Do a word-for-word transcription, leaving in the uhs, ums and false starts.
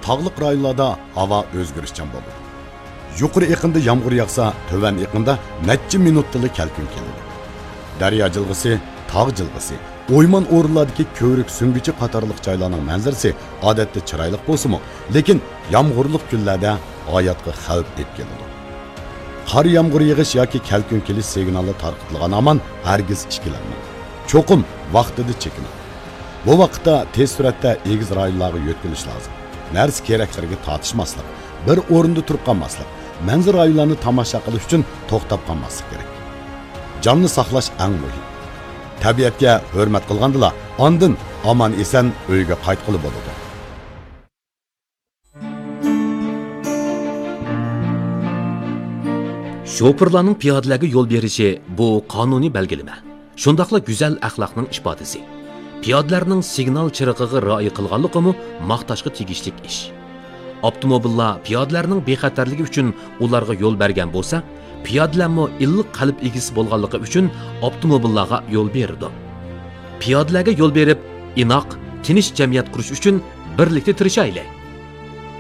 tağlıq rayonlarda havo o'zgarishchan bo'ladi. Yuqori iqimda yomg'ir yog'sa, to'van iqimda necha minutdalik kelkun keladi. Daryo jilg'isi, tog' jilg'isi, o'yman o'rinlardagi ko'rik sungichi qatorliq joylarning manzarasi odatda chiroyli bo'lsa-mu, lekin yomg'irli kunlarda hayotga xavf olib keladi. Qor yomg'ir yig'ish yoki kelkun kelish signali tarqatilgan aman hargiz ikkilanmang. Cho'qim vaqtida chekining. Bu vaqtda tez suratda egiz rayonlarga yo'tkilish lozim. Narsa keraklarga tortishmaslik, bir o'rinda turib qolmaslik, manzar rayonlarni tomosha qilish uchun to'xtab qolmaslik kerak. Jonni saqlash eng muhim. Tabiatga hurmat qilgandila, ondan omon eson uyga qaytqili bo'ladi. Şoförlarning piyodalarga yo'l berishi bu qonuniy belgilama. Shundaqla go'zal axloqning ifodasi. Piyodalarning signal chirig'iga rioya qilganligi maqtashga tegishli ish. Avtomobillar piyodalarning bexatarligi uchun ularga yo'l bergan bo'lsa, piyodalarmi illiq qalb egisi bo'lganligi uchun avtomobillarga yo'l berdi. Piyodalarga yo'l berib, inoq, tinch jamiyat qurish uchun birlikda tirishaylik.